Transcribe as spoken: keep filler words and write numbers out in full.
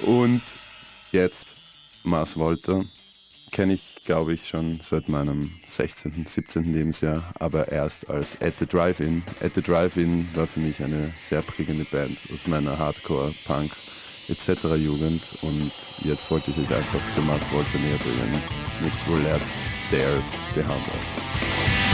Und jetzt Mars Volta. Kenne ich, glaube ich, schon seit meinem sechzehnten, siebzehnten Lebensjahr, aber erst als At the Drive-In. At the Drive-In war für mich eine sehr prägende Band aus meiner Hardcore, Punk et cetera Jugend, und jetzt wollte ich euch einfach den Mars Volta näher bringen mit Roulette Dares the Hammer.